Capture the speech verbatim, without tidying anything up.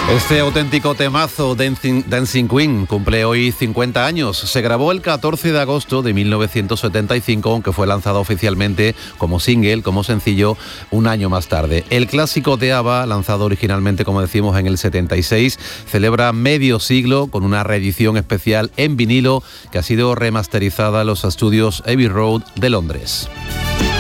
Este auténtico temazo, Dancing, Dancing Queen, cumple hoy cincuenta años. Se grabó el catorce de agosto de mil novecientos setenta y cinco, aunque fue lanzado oficialmente como single, como sencillo, un año más tarde. El clásico de ABBA, lanzado originalmente, como decimos, en el setenta y seis, celebra medio siglo con una reedición especial en vinilo que ha sido remasterizada en los estudios Abbey Road de Londres.